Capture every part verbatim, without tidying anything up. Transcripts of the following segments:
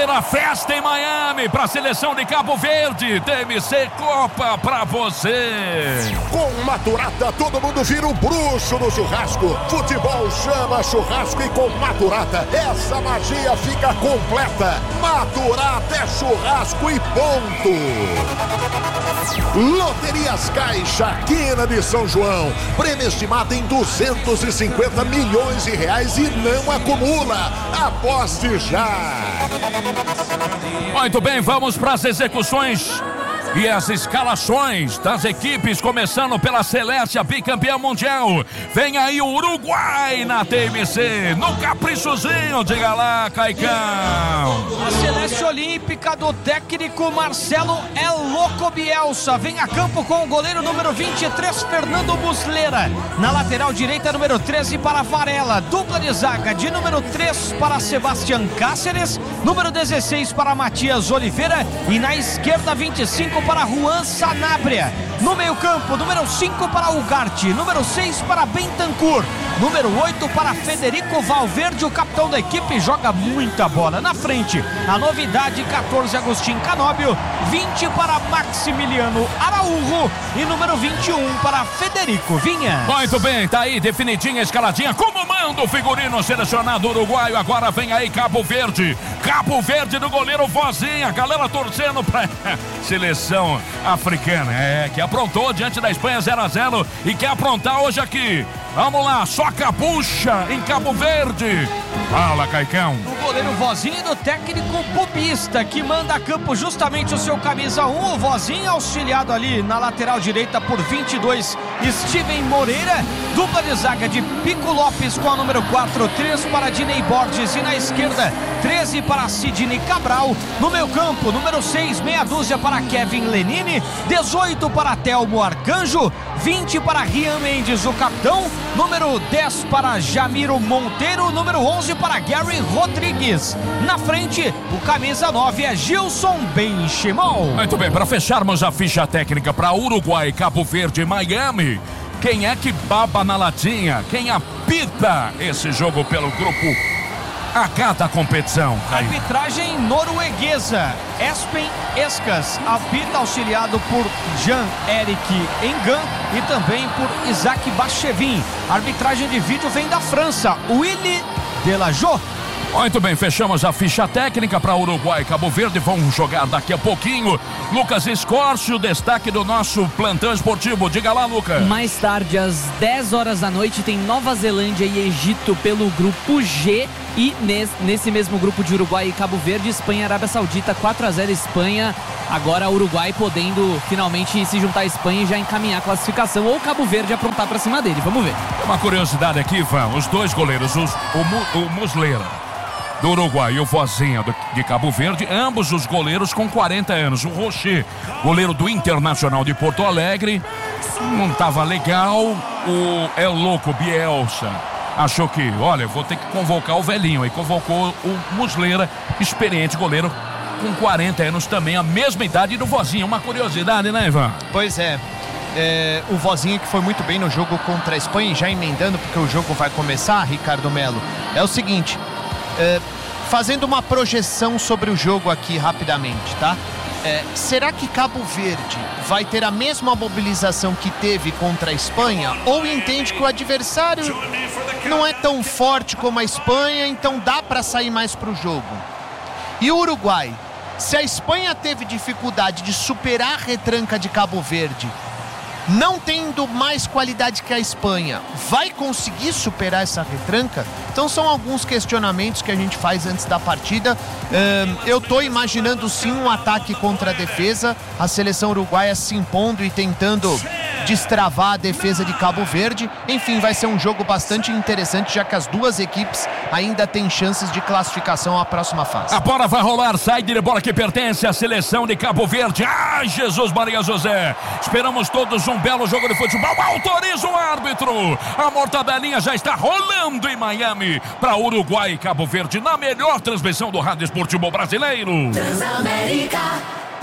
fazer a festa em Miami para a seleção de Cabo Verde. T M C Copa para você. Com Maturata, todo mundo vira um bruxo no churrasco. Futebol chama churrasco e com Maturata, essa magia fica completa. Maturata é churrasco e ponto. Loterias Caixa, Quina de São João. Prêmio estimado em duzentos e cinquenta milhões de reais e não acumula. Aposte já. Muito bem, vamos para as execuções e as escalações das equipes, começando pela Celeste, a bicampeã mundial. Vem aí o Uruguai na T M C, no caprichozinho, diga lá, Caicão. A Celeste Olímpica do técnico Marcelo é louco Bielsa. Vem a campo com o goleiro número vinte e três, Fernando Muslera. Na lateral direita, número treze para Varela. Dupla de zaga de número três para Sebastián Cáceres, número dezesseis para Matias Oliveira e na esquerda, vinte e cinco para Juan Sanabria. No meio campo, número cinco para Ugarte, número seis para Bentancur, número oito para Federico Valverde, o capitão da equipe, joga muita bola. Na frente, a novidade, catorze, Agustín Canóbio, vinte para Maximiliano Araújo e número vinte e um para Federico Vinhas. Muito bem, tá aí definidinha, escaladinha, como manda o figurino selecionado uruguaio. Agora vem aí Cabo Verde, Cabo Verde do goleiro Vozinha, a galera torcendo pra seleção africana, é, que aprontou diante da Espanha zero a zero e quer aprontar hoje aqui. Vamos lá, só capucha em Cabo Verde. Fala, Caicão. O goleiro Vozinho do técnico Bubista, que manda a campo justamente o seu camisa um, o Vozinho, auxiliado ali na lateral direita por vinte e dois, Steven Moreira. Dupla de zaga de Pico Lopes com a número quatro, três para Dinei Borges e na esquerda, treze para Sidney Cabral. No meio campo, número seis, meia dúzia para Kevin Lenini, dezoito para Telmo Arcanjo, vinte para Rian Mendes, o capitão, número dez para Jamiro Monteiro, número onze para Gary Rodrigues. Na frente, o camisa nove é Gilson Benchimol. Muito bem, para fecharmos a ficha técnica para Uruguai, Cabo Verde e Miami, quem é que baba na latinha? Quem apita esse jogo pelo grupo a cada competição? Caio. Arbitragem norueguesa, Espen Escas apita, auxiliado por Jean-Eric Engan e também por Isaac Bachevin. Arbitragem de vídeo vem da França, Willy Delajot. Muito bem, fechamos a ficha técnica para Uruguai e Cabo Verde. Vamos jogar daqui a pouquinho. Lucas Escorcio, destaque do nosso plantão esportivo. Diga lá, Lucas. Mais tarde, às dez horas da noite, tem Nova Zelândia e Egito pelo grupo G. E nesse mesmo grupo de Uruguai e Cabo Verde, Espanha e Arábia Saudita, quatro a zero Espanha. Agora Uruguai podendo finalmente se juntar à Espanha e já encaminhar a classificação, ou Cabo Verde aprontar para cima dele. Vamos ver. Uma curiosidade aqui, Ivan. Os dois goleiros, os, o, o Muslera do Uruguai e o Vozinha do, de Cabo Verde, ambos os goleiros com quarenta anos. O Rocher, goleiro do Internacional de Porto Alegre, não estava legal. O É Louco Bielsa achou que, olha, vou ter que convocar o velhinho. Aí convocou o Muslera, experiente goleiro com quarenta anos também, a mesma idade do Vozinha. Uma curiosidade, né, Ivan? Pois é. É, o Vozinha que foi muito bem no jogo contra a Espanha, e já emendando porque o jogo vai começar, Ricardo Melo, é o seguinte, é, fazendo uma projeção sobre o jogo aqui rapidamente, tá? É, será que Cabo Verde vai ter a mesma mobilização que teve contra a Espanha, ou entende que o adversário não é tão forte como a Espanha, então dá para sair mais pro jogo? E o Uruguai, se a Espanha teve dificuldade de superar a retranca de Cabo Verde, não tendo mais qualidade que a Espanha, vai conseguir superar essa retranca? Então são alguns questionamentos que a gente faz antes da partida. Uh, eu tô imaginando sim um ataque contra a defesa, a seleção uruguaia se impondo e tentando destravar a defesa de Cabo Verde. Enfim, vai ser um jogo bastante interessante, já que as duas equipes ainda têm chances de classificação à próxima fase. A bola vai rolar, saída de bola que pertence à seleção de Cabo Verde. Ai, Jesus Maria José, esperamos todos um belo jogo de futebol. Autoriza o árbitro. A mortadelinha já está rolando em Miami para Uruguai e Cabo Verde, na melhor transmissão do rádio esportivo brasileiro. Transamérica.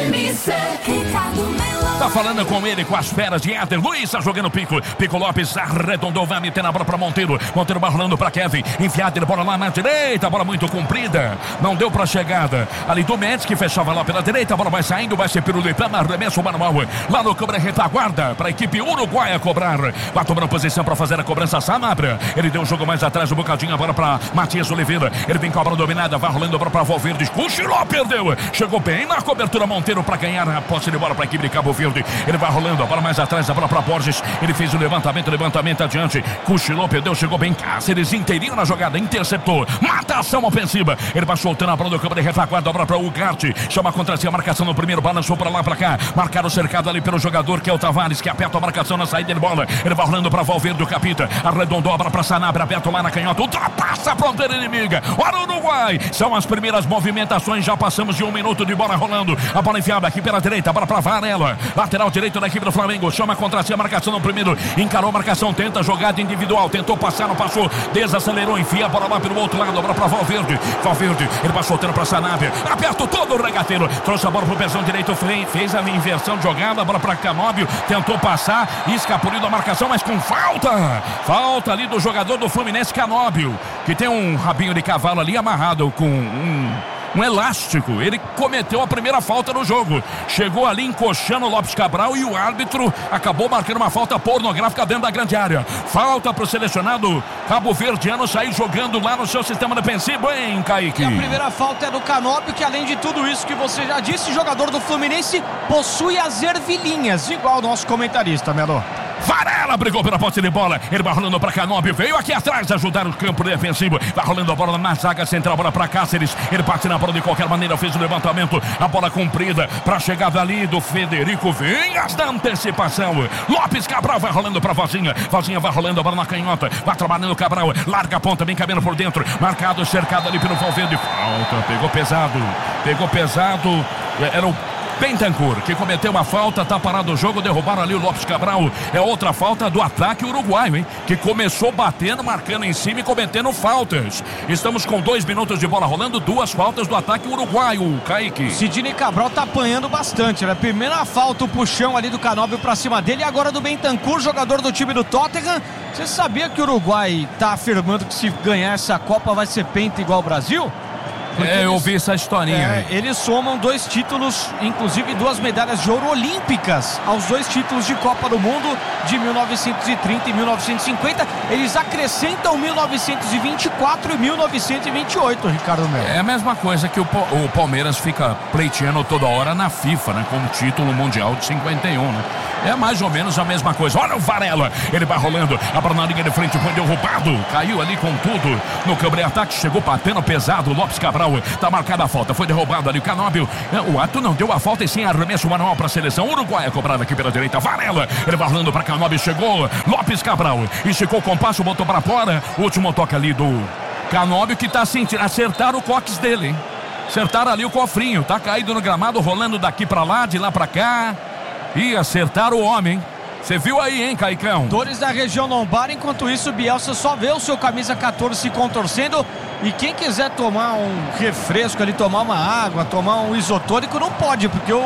M C, Ricardo Melo. Tá falando com ele, com as feras de Éder. Luiz tá jogando pico. Pico Lopes arredondou, vai meter na bola pra Monteiro. Monteiro vai rolando pra Kevin. Enfiado, ele bola lá na direita. Bola muito comprida. Não deu pra chegada. Ali do Mendes, que fechava lá pela direita. A bola vai saindo, vai ser Pirulipama. Arremesso manual. Lá no câmera retaguarda pra equipe uruguaia cobrar. Vai tomando posição pra fazer a cobrança. Sanabria. Ele deu um jogo mais atrás, um bocadinho agora pra Matias Oliveira. Ele vem com a bola dominada. Vai rolando a bola pra Valverde. Cochilou, perdeu. Chegou bem na cobertura Monteiro pra ganhar a posse de bola pra equipe de Cabo Verde. Ele vai rolando, a bola mais atrás, a bola para Borges. Ele fez o levantamento, levantamento adiante. Cochilou, perdeu, chegou bem. Cáceres inteirinho na jogada, interceptou. Mata a ação ofensiva. Ele vai soltando a bola do campo de retaguarda, a bola para Ugarte. Chama contra si a marcação no primeiro, balançou para lá, para cá. Marcaram o cercado ali pelo jogador que é o Tavares, que aperta a marcação na saída de bola. Ele vai rolando para Valverde, o Capita. Arredondou a bola para Sanabria, aperta lá na canhota. Ultrapassa a fronteira inimiga. Olha o Uruguai. São as primeiras movimentações. Já passamos de um minuto de bola rolando. A bola enfiada aqui pela direita, a bola para Varela. Lateral direito da equipe do Flamengo, chama contra si a marcação no primeiro, encarou a marcação, tenta jogada individual, tentou passar, não passou, desacelerou, enfia a bola lá pelo outro lado, a bola pra Valverde, Valverde, ele vai soltando pra Sanabria, aperta todo o regateiro, trouxe a bola pro pezão direito, fez a inversão de jogada, a bola pra Canóbio, tentou passar, escapuliu da marcação, mas com falta, falta ali do jogador do Fluminense, Canóbio, que tem um rabinho de cavalo ali amarrado com um... um elástico, ele cometeu a primeira falta no jogo, chegou ali encoxando o Lopes Cabral e o árbitro acabou marcando uma falta pornográfica dentro da grande área. Falta pro selecionado cabo-verdiano sair jogando lá no seu sistema defensivo, hein, Kaique? E a primeira falta é do Canóbio, que além de tudo isso que você já disse, jogador do Fluminense possui as ervilhinhas, igual o nosso comentarista, Melo. Varela brigou pela posse de bola, ele vai rolando para Canóbio, veio aqui atrás ajudar o campo defensivo, vai rolando a bola na zaga central, bola para Cáceres, ele parte na bola de qualquer maneira, fez o levantamento, a bola comprida para a chegada ali do Federico Vinhas da antecipação, Lopes Cabral vai rolando para Vozinha, Vozinha vai rolando a bola na canhota, vai trabalhando o Cabral, larga a ponta, bem cabendo por dentro, marcado, cercado ali pelo Valverde, falta, pegou pesado, pegou pesado, era o Bentancur, que cometeu uma falta, tá parado o jogo, derrubaram ali o Lopes Cabral. É outra falta do ataque uruguaio, hein? Que começou batendo, marcando em cima e cometendo faltas. Estamos com dois minutos de bola rolando, duas faltas do ataque uruguaio, Kaique. Sidney Cabral tá apanhando bastante, né? Primeira falta, o puxão ali do Canóbio pra cima dele, e agora do Bentancur, jogador do time do Tottenham. Você sabia que o Uruguai tá afirmando que se ganhar essa Copa vai ser penta igual o Brasil? Porque é, eu ouvi essa historinha. É, eles somam dois títulos, inclusive duas medalhas de ouro olímpicas aos dois títulos de Copa do Mundo de mil novecentos e trinta e mil novecentos e cinquenta. Eles acrescentam mil novecentos e vinte e quatro e mil novecentos e vinte e oito, Ricardo Melo. É a mesma coisa que o, o Palmeiras fica pleiteando toda hora na FIFA, né? Com o título mundial de cinquenta e um, né? É mais ou menos a mesma coisa. Olha o Varela, ele vai rolando, a bola na linha de frente, foi derrubado, caiu ali com tudo no câmbio de ataque, chegou batendo pesado, o Lopes Cabral, tá marcada a falta, foi derrubado ali o Canóbio, o ato não deu a falta e sim arremesso manual para a seleção uruguaia, cobrada aqui pela direita, Varela, ele vai rolando para Canóbio, chegou, Lopes Cabral, esticou o compasso, botou para fora, o último toque ali do Canóbio, que tá sentindo, acertar o cox dele, hein? Acertaram ali o cofrinho, tá caído no gramado, rolando daqui para lá, de lá para cá, e acertaram o homem. Você viu aí, hein, Caicão? Dores da região lombar, enquanto isso o Bielsa só vê o seu camisa quatorze se contorcendo. E quem quiser tomar um refresco ali, tomar uma água, tomar um isotônico, não pode, porque o,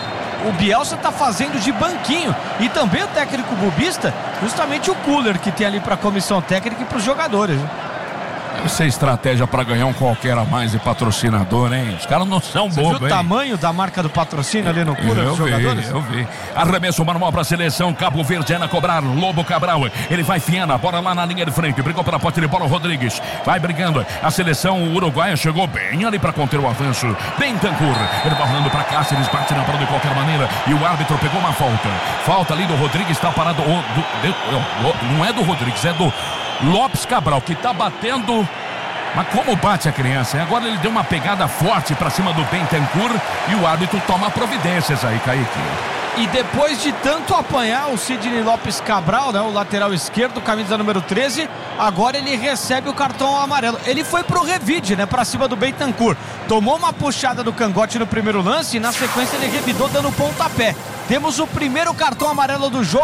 o Bielsa tá fazendo de banquinho. E também o técnico bubista, justamente o cooler que tem ali para a comissão técnica e para os jogadores. Deve ser estratégia para ganhar um qualquer a mais de patrocinador, hein? Os caras não são bobos, hein? Você viu o tamanho da marca do patrocínio ali no cooler dos jogadores? Eu vi, arremesso manual para a seleção, Cabo Verdiana cobrar, Lobo Cabral, ele vai fiando, a bola lá na linha de frente, brigou pela posse de bola, o Rodrigues, vai brigando, a seleção uruguaia chegou bem ali para conter o avanço, Bentancur, ele vai rolando para Cáceres, bate na bola de qualquer maneira, e o árbitro pegou uma falta, falta ali do Rodrigues, está parado, oh, do, de, não é do Rodrigues, é do Lopes Cabral, que tá batendo, mas como bate a criança, agora ele deu uma pegada forte para cima do Bentancur e o árbitro toma providências aí, Kaique. E depois de tanto apanhar o Sidney Lopes Cabral, né, o lateral esquerdo, camisa número treze, agora ele recebe o cartão amarelo. Ele foi pro revide, né, pra cima do Bentancur. Tomou uma puxada do cangote no primeiro lance e na sequência ele revidou dando pontapé. Temos o primeiro cartão amarelo do jogo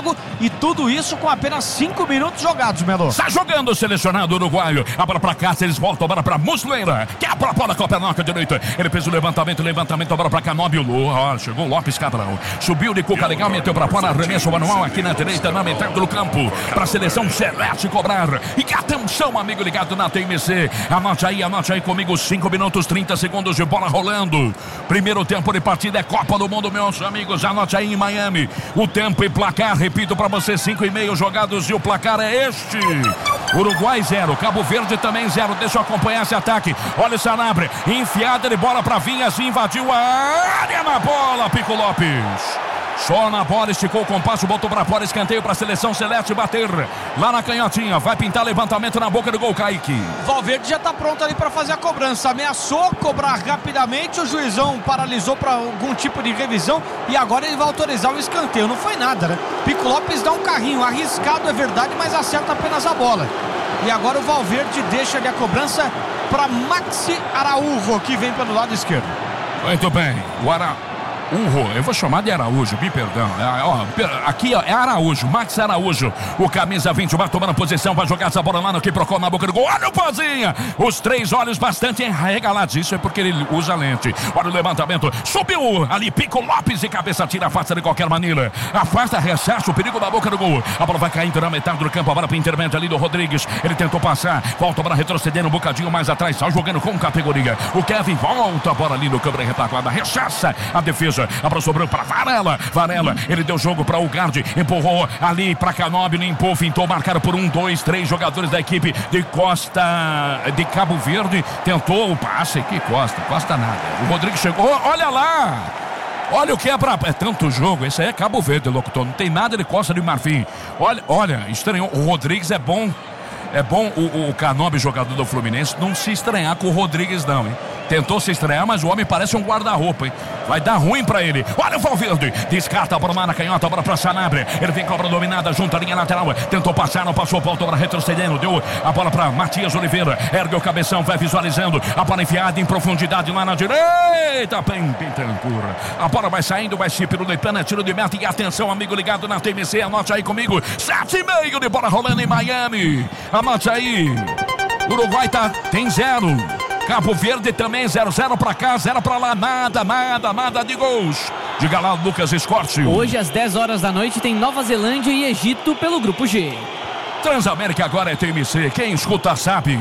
e tudo isso com apenas cinco minutos jogados, Melo. Está jogando o selecionado uruguaio. A bola pra cá, eles voltam, a bola pra Muslera. Quebra a bola com a pernoca direita. Ele fez o levantamento, levantamento, a bola pra Canóbio. Ó, chegou Lopes Cabral. Subiu de Cuca legal, meteu pra fora, arremesso manual aqui na direita, na metade do campo. Pra seleção Celeste cobrar. E atenção, amigo ligado na T M C. Anote aí, anote aí comigo. cinco minutos, trinta segundos de bola rolando. Primeiro tempo de partida é Copa do Mundo, meus amigos. Anote aí em Miami. O tempo e placar, repito pra você, cinco e meio jogados e o placar é este. Uruguai zero, Cabo Verde também zero. Deixa eu acompanhar esse ataque. Olha o Sanabria, enfiada de bola pra Vinhas, invadiu a área na bola, Pico Lopes. Só na bola, esticou o compasso, botou pra fora, escanteio pra seleção Celeste bater. Lá na canhotinha, vai pintar levantamento na boca do gol, Kaique. Valverde já tá pronto ali pra fazer a cobrança. Ameaçou cobrar rapidamente, o juizão paralisou pra algum tipo de revisão e agora ele vai autorizar o escanteio. Não foi nada, né? Pico Lopes dá um carrinho arriscado, é verdade, mas acerta apenas a bola. E agora o Valverde deixa ali a cobrança pra Maxi Araújo, que vem pelo lado esquerdo. Muito bem, o Araújo. Urro, eu vou chamar de Araújo, me perdão. É, ó, aqui ó, é Araújo, Max Araújo. O camisa vinte vai tomando posição, vai jogar essa bola lá no que procura na boca do gol. Olha o Pozinha! Os três olhos bastante enregalados. Isso é porque ele usa lente. Olha o levantamento. Subiu ali, Pico Lopes e cabeça tira, afasta de qualquer maneira. Afasta, rechaça o perigo da boca do gol. A bola vai caindo na metade do campo. A bola para intermédio ali do Rodrigues. Ele tentou passar, volta para retroceder um bocadinho mais atrás. Só jogando com categoria. O Kevin volta a bola ali no câmera retaguarda. Rechaça a defesa. A bola sobrou para Varela. Varela, ele deu jogo para o Ugardi. Empurrou ali para Canóbio. Limpou, fintou, marcaram por um, dois, três jogadores da equipe de Costa de Cabo Verde. Tentou o passe. Que Costa? Costa nada. O Rodrigues chegou. Olha lá! Olha o que é pra... É tanto jogo. Esse aí é Cabo Verde, locutor. Não tem nada de Costa de Marfim. Olha, olha, estranhou. O Rodrigues é bom. É bom o, o Canóbio, jogador do Fluminense, não se estranhar com o Rodrigues, não, hein? Tentou se estranhar, mas o homem parece um guarda-roupa, hein? Vai dar ruim pra ele. Olha o Valverde. Descarta a bola lá na canhota, a bola pra Sanabria. Ele vem com a bola dominada junto à linha lateral. Tentou passar, não passou, voltou para retrocedendo. Deu a bola pra Matias Oliveira. Ergue o cabeção, vai visualizando. A bola enfiada em profundidade lá na direita. Bentancur. A bola vai saindo, vai se pirulitando, tiro de meta. E atenção, amigo ligado na T M C. Anote aí comigo. Sete e meio de bola rolando em Miami. Anote aí. Uruguai tá, tem zero. Cabo Verde também, zero a zero pra cá, zero pra lá, nada, nada, nada de gols. Diga lá, Lucas Escorte. Hoje às dez horas da noite tem Nova Zelândia e Egito pelo Grupo G. Transamérica agora é T M C, quem escuta sabe.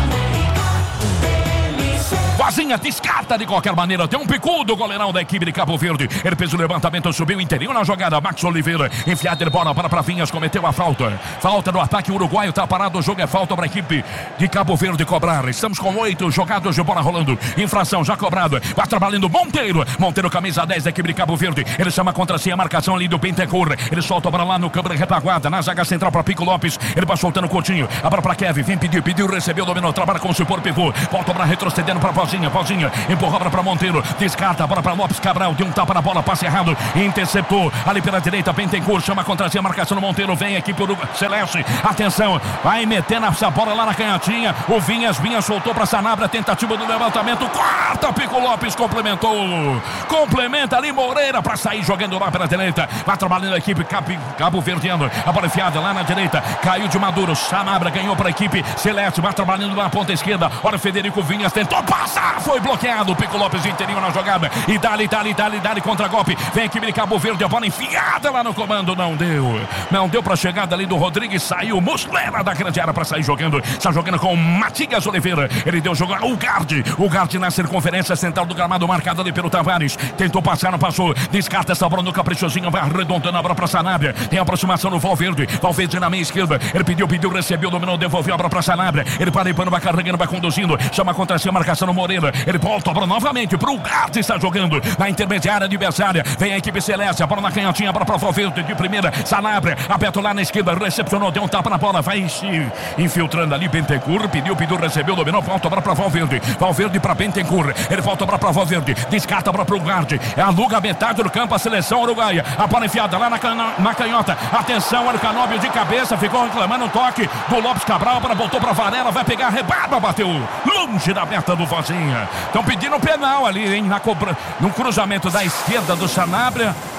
Vozinha descarta de qualquer maneira. Tem um picudo goleirão da equipe de Cabo Verde. Ele fez o levantamento, subiu interior na jogada. Max Oliveira, enfiada de bola para Vinhas, cometeu a falta. Falta no ataque uruguaio, tá parado. O jogo é falta para a equipe de Cabo Verde cobrar. Estamos com oito jogados de bola rolando. Infração já cobrada. Vai trabalhando Monteiro. Monteiro, camisa dez da equipe de Cabo Verde. Ele chama contra si a marcação ali do Bentancur. Ele solta a bola lá no câmara retaguarda. Na zaga central para Pico Lopes. Ele vai soltando o Coutinho. A bola para Kevin. Vem pedir, pediu, recebeu, dominou. Trabalha como se for pivô. Volta para retrocedendo para Vozinha. Vozinha empurrou a bola para Monteiro. Descarta a bola para Lopes Cabral. Deu um tapa na bola, passe errado. Interceptou ali pela direita. Bentancur chama contra si a marcação do Monteiro. Vem a equipe do Celeste. Atenção. Vai metendo essa bola lá na canhotinha. O Vinhas. Vinhas soltou para Sanabria. Tentativa do levantamento. Quarta. Pico Lopes complementou. Complementa ali Moreira para sair jogando lá pela direita. Vai trabalhando a equipe Cabo, Cabo Verdeano. A bola enfiada lá na direita. Caiu de Maduro. Sanabria ganhou para a equipe Celeste. Vai trabalhando na ponta esquerda. Olha o Federico Vinhas. Tentou passar. Foi bloqueado. Pico Lopes inteirinho na jogada. E dali, dali, dali, dali contra golpe. Vem a equipe de Cabo Verde. A bola enfiada lá no comando. Não deu. Não deu para chegada ali do Rodrigues. Saiu Muslera da grande área para sair jogando. Está jogando com Matias Oliveira. Ele deu jogo ao Ugardi. Ugardi na circunferência central do gramado. Marcado ali pelo Tavares. Tentou passar, não passou. Descarta essa bola no caprichosinho. Vai arredondando a bola para Sanabria. Tem aproximação no Valverde. Valverde na meia esquerda. Ele pediu, pediu, recebeu, dominou, devolveu a bola para Sanabria. Ele para e pano, vai carregando, vai conduzindo. Chama contra si a marcação no Moreira. Ele volta a bola novamente para o Ugardi. Está jogando na intermediária adversária. Vem a equipe Celeste. A bola na canhotinha. A bola para o Valverde de primeira. Sanabria. Aperta lá na esquerda. Recepcionou. Deu um tapa na bola. Vai se infiltrando ali. Bentancur. Pediu, pediu, recebeu, dominou. Volta a bola para Valverde. Valverde para Bentancur. Ele volta a bola para Valverde. Descarta a bola para o Ugardi. Aluga a metade do campo a seleção uruguaia. A bola enfiada lá na, cana, na canhota. Atenção. Olha o Canóbio de cabeça. Ficou reclamando um toque do Lopes Cabral. A bola voltou para Varela. Vai pegar a rebarba. Bateu longe da meta do Vozinha. Estão pedindo penal ali, hein? Na cobra... No cruzamento da esquerda do Sanabria.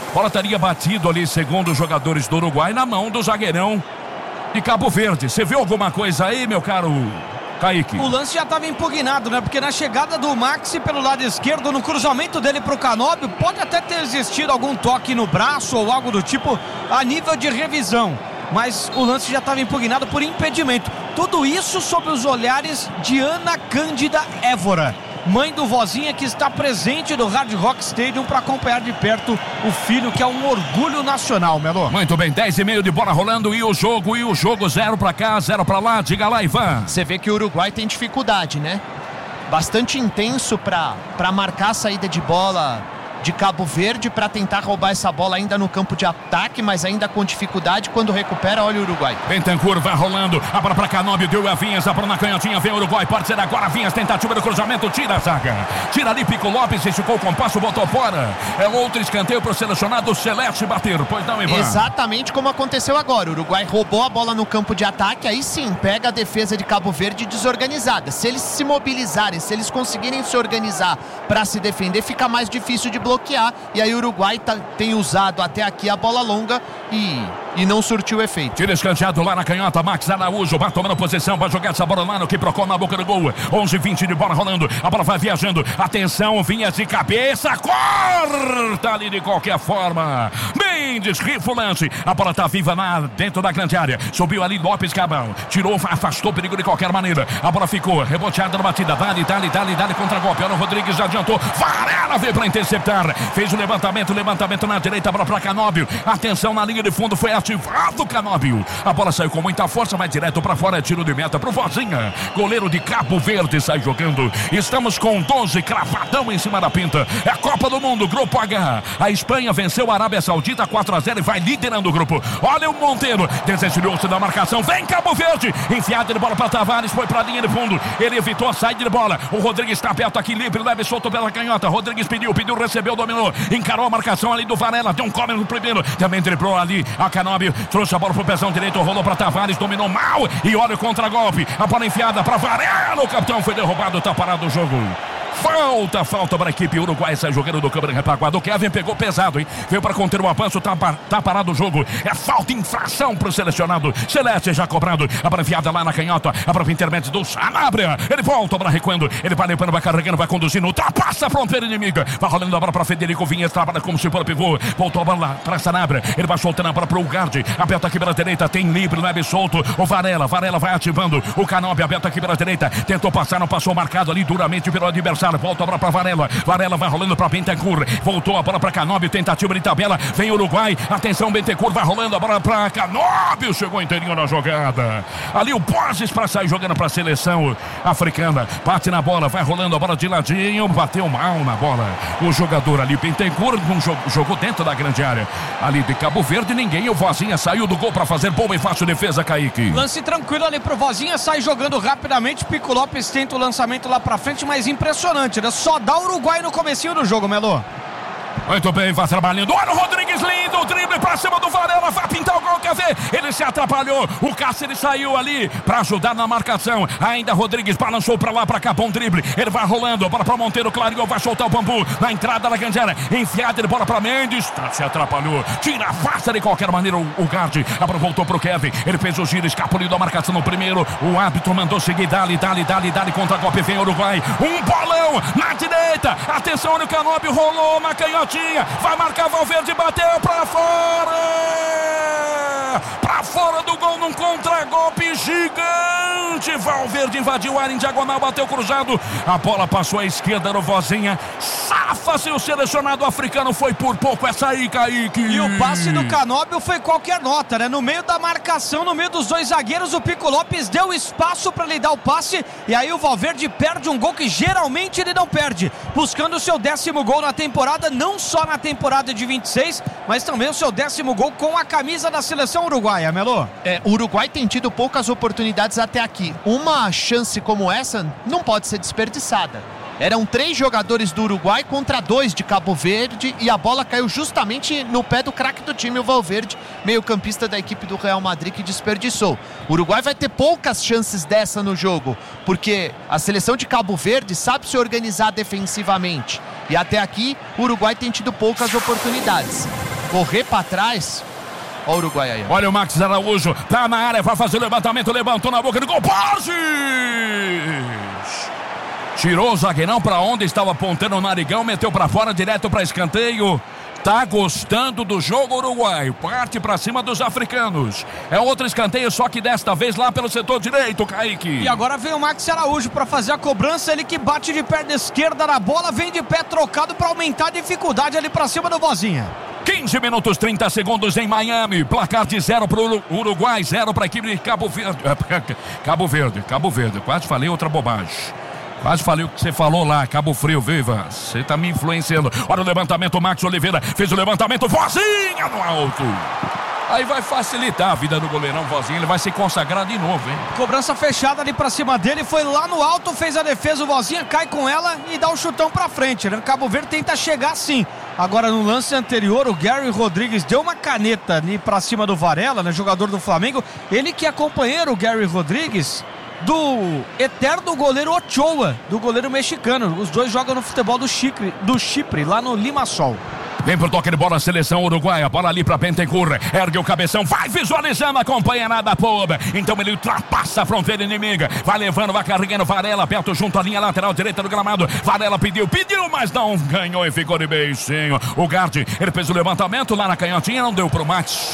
bola estaria batido ali, segundo os jogadores do Uruguai, na mão do zagueirão de Cabo Verde. Você viu alguma coisa aí, meu caro Kaique? O lance já estava impugnado, né? Porque na chegada do Maxi pelo lado esquerdo, no cruzamento dele pro Canóbio, pode até ter existido algum toque no braço ou algo do tipo a nível de revisão. Mas o lance já estava impugnado por impedimento. Tudo isso sob os olhares de Ana Cândida Évora, mãe do Vozinha, que está presente no Hard Rock Stadium para acompanhar de perto o filho, que é um orgulho nacional, Melo. Muito bem, dez e meio de bola rolando e o jogo, e o jogo zero para cá, zero para lá. Diga lá, Ivan. Você vê que o Uruguai tem dificuldade, né? Bastante intenso para para marcar a saída de bola de Cabo Verde, para tentar roubar essa bola ainda no campo de ataque, mas ainda com dificuldade. Quando recupera, olha o Uruguai. Bentancur vai rolando, a bola para Canóbio, deu a Vinhas, a bola na canhotinha, vem o Uruguai, pode ser agora Vinhas, tentativa do cruzamento, tira a zaga, tira ali Pico Lopes, esticou o compasso, botou fora. É outro escanteio para o selecionado Celeste bater, pois não, Ivan? Exatamente como aconteceu agora. O Uruguai roubou a bola no campo de ataque, aí sim, pega a defesa de Cabo Verde desorganizada. Se eles se mobilizarem, se eles conseguirem se organizar para se defender, fica mais difícil de bloquear, e aí o Uruguai tá, tem usado até aqui a bola longa e, e não surtiu efeito. Tira escanteado lá na canhota, Max Araújo vai tomando posição, vai jogar essa bola lá no que procura na boca do gol. onze e vinte de bola rolando, a bola vai viajando, atenção, Vinhas de cabeça, corta ali de qualquer forma, bem desrifo o lance, a bola tá viva na, dentro da grande área, subiu ali Lopes Cabral, tirou, afastou o perigo de qualquer maneira, a bola ficou reboteada na batida, dali, dali, dali, dali contra golpe, Ana Rodrigues já adiantou, Varela veio para interceptar, fez o levantamento, levantamento na direita, a bola para Canóbio, atenção na linha de fundo, foi ativado Canóbio, a bola saiu com muita força, vai direto para fora, é tiro de meta pro Vozinha, goleiro de Cabo Verde sai jogando, estamos com doze, cravadão em cima da pinta, é a Copa do Mundo, grupo H, a Espanha venceu a Arábia Saudita quatro a zero e vai liderando o grupo, olha o Monteiro, desesperou-se da marcação, vem Cabo Verde, enfiada de bola para Tavares, foi para a linha de fundo, ele evitou a saída de bola, o Rodrigues está perto aqui, livre, leve solto pela canhota, Rodrigues pediu, pediu, recebeu, dominou, encarou a marcação ali do Varela, deu um come no primeiro, também driblou ali a Canóbio, trouxe a bola pro pezão direito, rolou para Tavares, dominou mal e olha o contra-golpe, a bola enfiada para Varela, o capitão foi derrubado, tá parado o jogo. Falta, falta para a equipe Uruguai, sai jogando do câmera retaguarda. O Kevin pegou pesado, hein? Veio para conter o avanço, tá, tá parado o jogo. É falta, infração para o selecionado. Celeste já cobrado, a bola enfiada lá na canhota, a bola intermédia do Sanabria. Ele volta, a bola recuando, ele vai limpando, vai carregando, vai conduzindo, ultrapassa a fronteira inimiga. Vai rolando a bola para Federico Vinhas, trabalha como se for pivô. Voltou a bola lá para Sanabria, ele vai soltando a bola para o Garde. Aberto aqui pela direita, tem livre, leve solto. O Varela, Varela vai ativando. O Canóbio aberto aqui pela direita, tentou passar, não passou, marcado ali duramente pelo adversário. Volta a bola para Varela, Varela vai rolando para Bentancur, voltou a bola para Canóbio, tentativa de tabela, vem Uruguai, atenção, Bentancur vai rolando a bola para Canóbio, chegou inteirinho na jogada, ali o Borges para sair jogando para a seleção africana, bate na bola, vai rolando a bola de ladinho, bateu mal na bola, o jogador ali, Bentancur, não jogou, jogou dentro da grande área, ali de Cabo Verde, ninguém, o Vozinha saiu do gol para fazer boa e fácil defesa, Kaique. Lance tranquilo ali pro Vozinha, sai jogando rapidamente, Pico Lopes tenta o lançamento lá pra frente, mas impressionante, né? Só dá o Uruguai no comecinho do jogo, Melo. Muito bem, vai trabalhando. Olha o Rodrigues lindo, o drible pra cima do Varela, vai pintar o gol, quer ver? Ele se atrapalhou, o Cáceres saiu ali pra ajudar na marcação. Ainda Rodrigues balançou pra lá, pra cá, bom drible. Ele vai rolando, bola pra Monteiro, clareou, vai soltar o bambu na entrada da grande área. Enfiada de bola pra Mendes, se atrapalhou, tira a face de qualquer maneira o, o Garde. A bola voltou pro Kevin, ele fez o giro, escapuliu da marcação no primeiro. O árbitro mandou seguir, dali, dali, dali, dali, contra golpe, vem o Uruguai. Um bolão na direita, atenção, olha o Canóbio, rolou na canhotinha. Vai marcar Valverde, bateu pra fora! Pra fora do gol num contra-golpe gigante. Valverde invadiu a área em diagonal, bateu cruzado. A bola passou à esquerda no Vozinha. Safa-se o selecionado africano, foi por pouco essa aí, Kaique. E o passe do Canóbio foi qualquer nota, né? No meio da marcação, no meio dos dois zagueiros, o Pico Lopes deu espaço para lhe dar o passe. E aí o Valverde perde um gol que geralmente ele não perde. Buscando o seu décimo gol na temporada, não só na temporada de vinte e seis, mas também o seu décimo gol com a camisa da seleção uruguaia, Melo. É, o Uruguai tem tido poucas oportunidades até aqui. Uma chance como essa não pode ser desperdiçada. Eram três jogadores do Uruguai contra dois de Cabo Verde e a bola caiu justamente no pé do craque do time, o Valverde, meio-campista da equipe do Real Madrid, que desperdiçou. O Uruguai vai ter poucas chances dessa no jogo, porque a seleção de Cabo Verde sabe se organizar defensivamente. E até aqui, o Uruguai tem tido poucas oportunidades. correr pra trás. Olha o Uruguai aí. Olha o Max Araújo, tá na área, vai fazer o levantamento, levantou na boca do gol, Borges! Tirou o zagueirão pra onde estava apontando o narigão, meteu pra fora, direto pra escanteio. Tá gostando do jogo uruguaio, parte pra cima dos africanos. É outro escanteio, só que desta vez lá pelo setor direito, Kaique. E agora vem o Max Araújo pra fazer a cobrança, ele que bate de perna esquerda na bola, vem de pé trocado pra aumentar a dificuldade ali pra cima do Vozinha. quinze minutos, trinta segundos em Miami. Placar de zero para o Uruguai, zero para a equipe de Cabo Verde. Cabo Verde, Cabo Verde. Quase falei outra bobagem. Quase falei o que você falou lá, Cabo Frio, viva. Você tá me influenciando. Olha o levantamento, o Max Oliveira fez o levantamento, Vozinha no alto. Aí vai facilitar a vida do goleirão Vozinha, ele vai se consagrar de novo, hein? Cobrança fechada ali pra cima dele, foi lá no alto, fez a defesa, o Vozinha cai com ela e dá o chutão pra frente, né? O Cabo Verde tenta chegar sim. Agora no lance anterior, o Gary Rodrigues deu uma caneta ali pra cima do Varela, né? Jogador do Flamengo. Ele que é companheiro, o Gary Rodrigues, do eterno goleiro Ochoa, do goleiro mexicano. Os dois jogam no futebol do Chipre, do Chipre lá no Limassol. Vem pro toque de bola a seleção uruguaia, bola ali pra Bentancur, ergue o cabeção, vai visualizando, acompanha nada Poba, então ele ultrapassa a fronteira inimiga, vai levando, vai carregando Varela, perto junto à linha lateral direita do gramado, Varela pediu, pediu, mas não ganhou e ficou de beicinho. O Gardi, ele fez o levantamento lá na canhotinha, não deu pro Max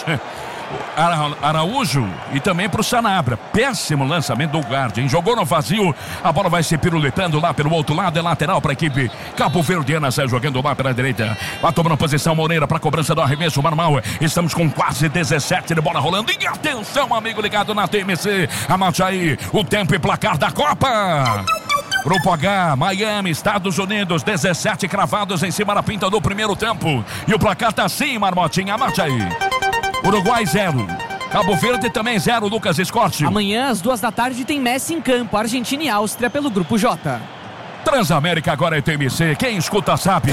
Araújo e também pro Sanabria. Péssimo lançamento do Guardian, jogou no vazio, a bola vai se piruletando lá pelo outro lado, é lateral para a equipe Cabo Verdeana, sai jogando lá pela direita, vai tomando posição Moreira para cobrança do arremesso normal. Estamos com quase dezessete de bola rolando e atenção, amigo ligado na T M C, anote aí o tempo e placar da Copa. Grupo H, Miami, Estados Unidos, dezessete cravados em cima da pinta do primeiro tempo e o placar tá assim, Marmotinha, anote aí. Uruguai zero, Cabo Verde também zero, Lucas Escorte. Amanhã às duas da tarde tem Messi em campo, Argentina e Áustria pelo Grupo J. Transamérica agora é T M C, quem escuta sabe.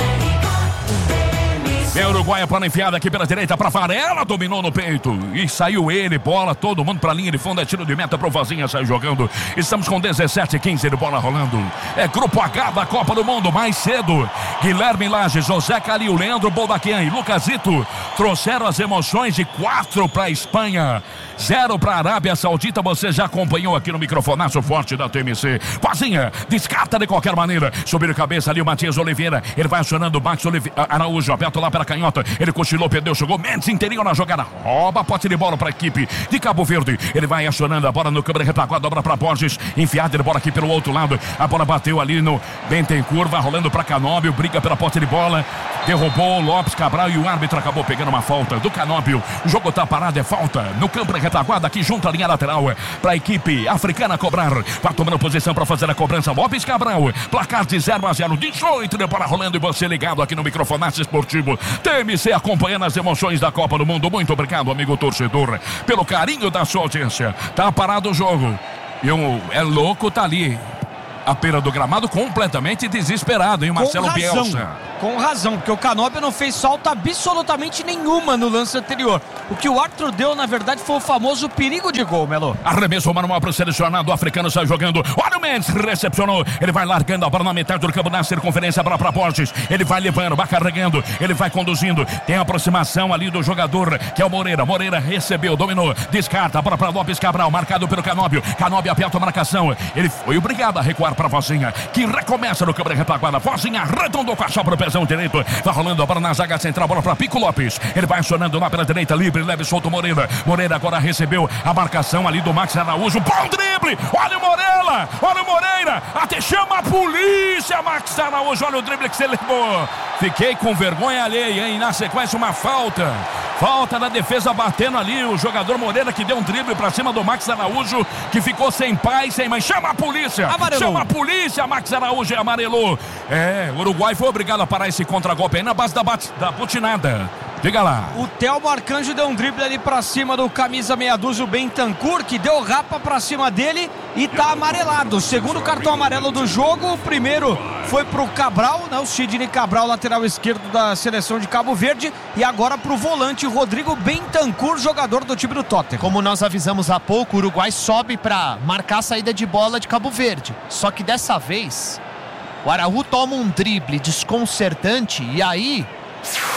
É Uruguai, para enfiada aqui pela direita para Varela, dominou no peito e saiu ele, bola, todo mundo para a linha de fundo, é tiro de meta pro Vozinha, sai jogando. Estamos com dezessete, quinze de bola rolando. É Grupo H da Copa do Mundo, mais cedo. Guilherme Lages, José Calil, Leandro Boldaquian e Lucasito trouxeram as emoções de quatro para a Espanha, zero para a Arábia Saudita. Você já acompanhou aqui no microfonaço forte da T M C. Vozinha, descarta de qualquer maneira. Subiu a cabeça ali o Matias Oliveira. Ele vai acionando o Max Oliveira, Araújo, aberto lá pela canhota. Ele cochilou, perdeu, chegou. Mendes interior na jogada. Rouba, pote de bola para a equipe de Cabo Verde. Ele vai acionando a bola no câmera retaguarda, dobra para Borges. Enfiada de bola aqui pelo outro lado. A bola bateu ali no Bentancur, vai rolando para Canóbio. Briga pela pote de bola. Derrubou o Lopes Cabral e o árbitro acabou pegando uma falta do Canóbio. O jogo tá parado, é falta no campo de retaguarda aqui junto à linha lateral para a equipe africana cobrar. Vai tomando posição para fazer a cobrança. Lopes Cabral, placar de zero a zero, dezoito de bola rolando e você ligado aqui no microfonaço esportivo. T M C acompanhando as emoções da Copa do Mundo. Muito obrigado, amigo torcedor, pelo carinho da sua audiência. Tá parado o jogo. E o é louco, tá ali à beira do gramado completamente desesperado, hein, Marcelo Bielsa? Com razão, porque o Canóbio não fez falta absolutamente nenhuma no lance anterior. O que o árbitro deu, na verdade, foi o famoso perigo de gol, Melo. Arremesso manual para o selecionado africano, sai jogando. Olha o Mendes, recepcionou. Ele vai largando a bola na metade do campo, na circunferência para para Borges. Ele vai levando, vai carregando, ele vai conduzindo. Tem a aproximação ali do jogador, que é o Moreira. Moreira recebeu, dominou, descarta a bola para Lopes Cabral, marcado pelo Canóbio. Canóbio aperta a marcação. Ele foi obrigado a recuar para Vozinha, que recomeça no câmera retaguarda. Vozinha arredondou com a chapa pro pezão direito. Vai rolando a bola na zaga central, bola para Pico Lopes. Ele vai acionando lá pela direita, livre, leve, solto Moreira. Moreira agora recebeu a marcação ali do Max Araújo. Bom drible! Olha o Moreira! Olha o Moreira! Até chama a polícia, Max Araújo. Olha o drible que você levou. Fiquei com vergonha alheia, hein? Na sequência, uma falta. Falta da defesa batendo ali o jogador Moreira, que deu um drible pra cima do Max Araújo, que ficou sem pai, sem mãe. Chama a polícia! Amarelou. Chama a polícia, Max Araújo, amarelou. É, o Uruguai foi obrigado a parar esse contra-golpe aí na base da, bat da butinada. Diga lá. O Thelmo Arcanjo deu um drible ali pra cima do camisa meia dúzia, o Bentancur, que deu rapa pra cima dele e tá amarelado. O segundo cartão amarelo do jogo. O primeiro foi pro Cabral, né? O Sidney Cabral, lateral esquerdo da seleção de Cabo Verde. E agora pro volante Rodrigo Bentancur, jogador do time do Tottenham. Como nós avisamos há pouco, o Uruguai sobe pra marcar a saída de bola de Cabo Verde. Só que dessa vez, o Araújo toma um drible desconcertante e aí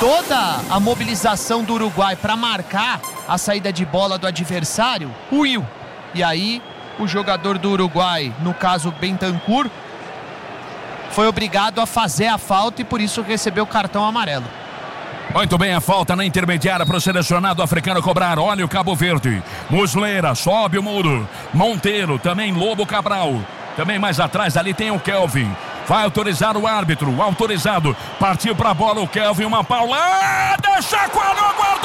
toda a mobilização do Uruguai para marcar a saída de bola do adversário, ruiu. E aí o jogador do Uruguai, no caso Bentancur, foi obrigado a fazer a falta e por isso recebeu o cartão amarelo. Muito bem, a falta na intermediária para o selecionado africano cobrar. Olha o Cabo Verde. Muslera, sobe o muro. Monteiro, também Lobo Cabral. Também mais atrás, ali tem o Kelvin. Vai autorizar o árbitro, autorizado. Partiu para a bola o Kelvin, uma paulada. Chacoalhou, guardou.